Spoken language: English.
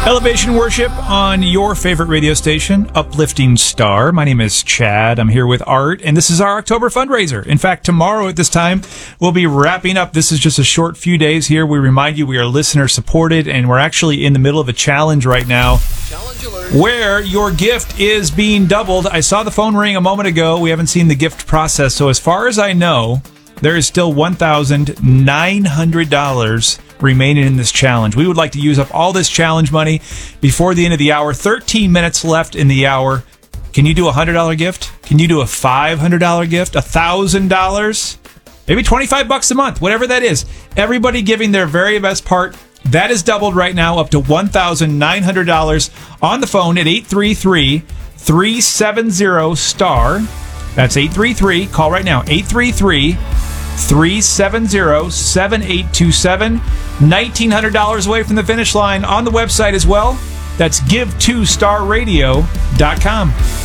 Elevation Worship on your favorite radio station, Uplifting Star. My name is Chad. I'm here with Art, and this is our October fundraiser. In fact, tomorrow at this time, we'll be wrapping up. This is just a short few days here. We remind you we are listener supported, and we're actually in the middle of a challenge right now where your gift is being doubled. I saw the phone ring a moment ago. We haven't seen the gift process, so as far as I know, there is still $1,900 remaining in this challenge. We would like to use up all this challenge money before the end of the hour. 13 minutes left in the hour. Can you do a $100 gift? Can you do a $500 gift? $1,000? Maybe $25 a month, whatever that is. Everybody giving their very best part. That is doubled right now up to $1,900 on the phone at 833-370-STAR. That's 833. Call right now. 833-370-7827. $1,900 away from the finish line on the website as well. That's give2starradio.com.